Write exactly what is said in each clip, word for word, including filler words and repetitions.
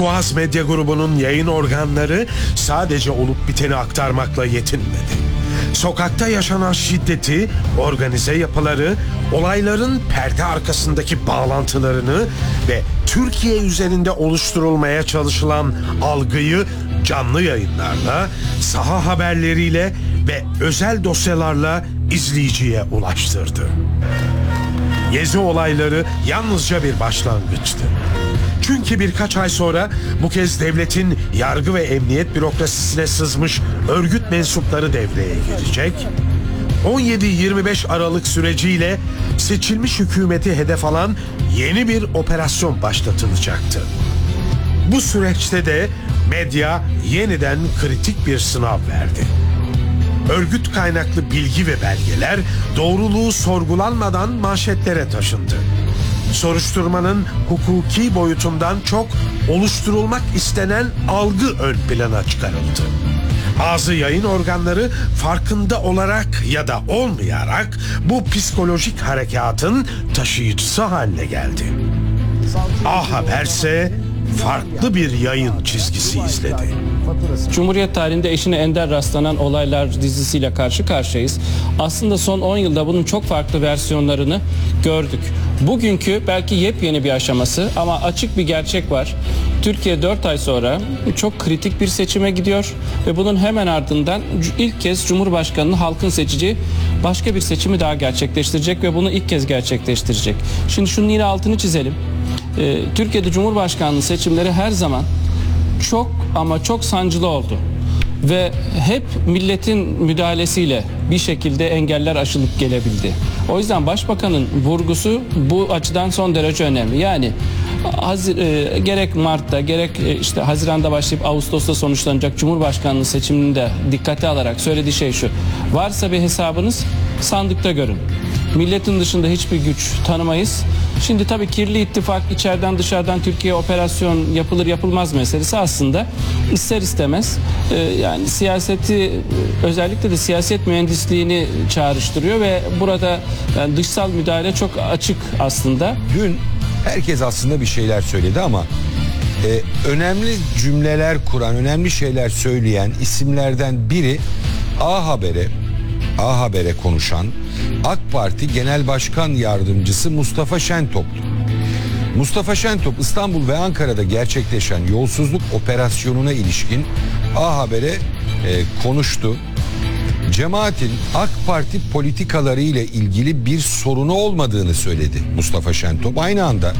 Turkuaz Medya Grubu'nun yayın organları sadece olup biteni aktarmakla yetinmedi. Sokakta yaşanan şiddeti, organize yapıları, olayların perde arkasındaki bağlantılarını ve Türkiye üzerinde oluşturulmaya çalışılan algıyı canlı yayınlarla, saha haberleriyle ve özel dosyalarla izleyiciye ulaştırdı. Gezi olayları yalnızca bir başlangıçtı. Çünkü birkaç ay sonra bu kez devletin yargı ve emniyet bürokrasisine sızmış örgüt mensupları devreye girecek. on yedi yirmi beş Aralık süreciyle seçilmiş hükümeti hedef alan yeni bir operasyon başlatılacaktı. Bu süreçte de medya yeniden kritik bir sınav verdi. Örgüt kaynaklı bilgi ve belgeler doğruluğu sorgulanmadan manşetlere taşındı. Soruşturmanın hukuki boyutundan çok oluşturulmak istenen algı ön plana çıkarıldı. Bazı yayın organları farkında olarak ya da olmayarak bu psikolojik harekatın taşıyıcısı haline geldi. A Haber ise farklı bir yayın çizgisi izledi. Cumhuriyet tarihinde eşine ender rastlanan olaylar dizisiyle karşı karşıyayız. Aslında son on yılda bunun çok farklı versiyonlarını gördük. Bugünkü belki yepyeni bir aşaması ama açık bir gerçek var. Türkiye dört ay sonra çok kritik bir seçime gidiyor ve bunun hemen ardından ilk kez Cumhurbaşkanı'nı halkın seçeceği başka bir seçimi daha gerçekleştirecek ve bunu ilk kez gerçekleştirecek. Şimdi şunun yine altını çizelim. Ee, Türkiye'de Cumhurbaşkanlığı seçimleri her zaman çok ama çok sancılı oldu. Ve hep milletin müdahalesiyle bir şekilde engeller aşılıp gelebildi. O yüzden Başbakanın vurgusu bu açıdan son derece önemli. Yani hazir, e, gerek Mart'ta gerek e, işte Haziran'da başlayıp Ağustos'ta sonuçlanacak Cumhurbaşkanlığı seçimini de dikkate alarak söylediği şey şu: varsa bir hesabınız sandıkta görün. Milletin dışında hiçbir güç tanımayız. Şimdi tabii kirli ittifak, içeriden dışarıdan Türkiye operasyon yapılır yapılmaz meselesi aslında ister istemez e, yani siyaseti, özellikle de siyaset mühendisliğini çağrıştırıyor ve burada yani dışsal müdahale çok açık aslında. Dün herkes aslında bir şeyler söyledi ama e, önemli cümleler kuran, önemli şeyler söyleyen isimlerden biri A Haber'e A Haber'e konuşan AK Parti Genel Başkan Yardımcısı Mustafa Şentop'tu. Mustafa Şentop İstanbul ve Ankara'da gerçekleşen yolsuzluk operasyonuna ilişkin A Haber'e e, konuştu. Cemaatin AK Parti politikaları ile ilgili bir sorunu olmadığını söyledi Mustafa Şentop. Aynı anda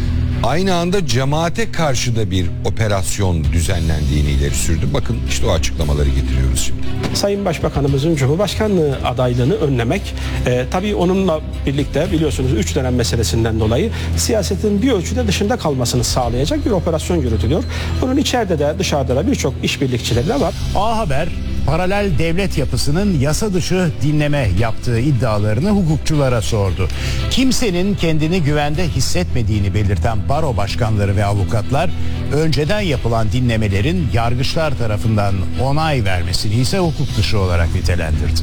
Aynı anda cemaate karşı da bir operasyon düzenlendiğini ileri sürdü. Bakın işte o açıklamaları getiriyoruz şimdi. Sayın Başbakanımızın Cumhurbaşkanlığı adaylığını önlemek, e, tabii onunla birlikte biliyorsunuz üç dönem meselesinden dolayı siyasetin bir ölçüde dışında kalmasını sağlayacak bir operasyon yürütülüyor. Bunun içeride de dışarıda da birçok işbirlikçileri de var. A Haber, paralel devlet yapısının yasa dışı dinleme yaptığı iddialarını hukukçulara sordu. Kimsenin kendini güvende hissetmediğini belirten baro başkanları ve avukatlar önceden yapılan dinlemelerin yargıçlar tarafından onay vermesini ise hukuk dışı olarak nitelendirdi.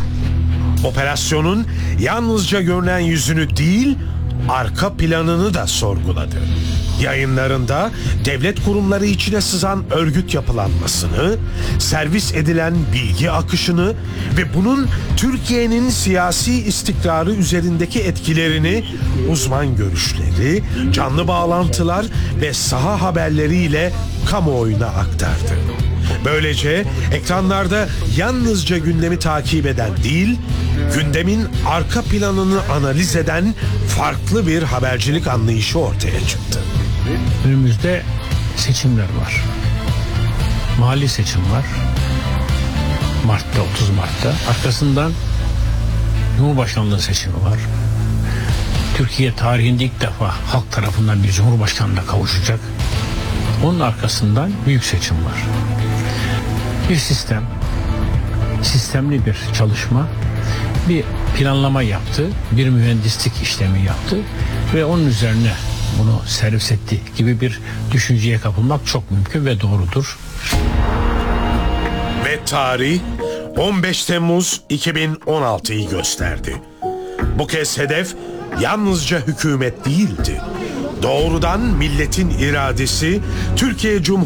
Operasyonun yalnızca görünen yüzünü değil, arka planını da sorguladı. Yayınlarında devlet kurumları içine sızan örgüt yapılanmasını, servis edilen bilgi akışını ve bunun Türkiye'nin siyasi istikrarı üzerindeki etkilerini uzman görüşleri, canlı bağlantılar ve saha haberleriyle kamuoyuna aktardı. Böylece ekranlarda yalnızca gündemi takip eden değil, gündemin arka planını analiz eden farklı bir habercilik anlayışı ortaya çıktı. Önümüzde seçimler var. Mahalli seçim var. Mart'ta, otuz Mart'ta. Arkasından Cumhurbaşkanlığı seçimi var. Türkiye tarihinde ilk defa halk tarafından bir Cumhurbaşkanlığına kavuşacak. Onun arkasından büyük seçim var. Bir sistem, sistemli bir çalışma, bir planlama yaptı, bir mühendislik işlemi yaptı ve onun üzerine bunu servis etti gibi bir düşünceye kapılmak çok mümkün ve doğrudur. Ve tarih on beş Temmuz iki bin on altıyı gösterdi. Bu kez hedef yalnızca hükümet değildi. Doğrudan milletin iradesi, Türkiye Cumhuriyeti